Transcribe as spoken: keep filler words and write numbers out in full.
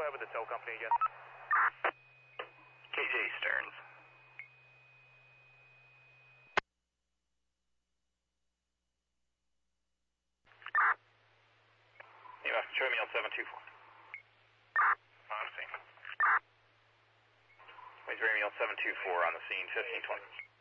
uh, with the tow company again? K J Stearns. Yeah, show me on seven two four. On scene. Please bring me on seven two four on the scene, fifteen twenty.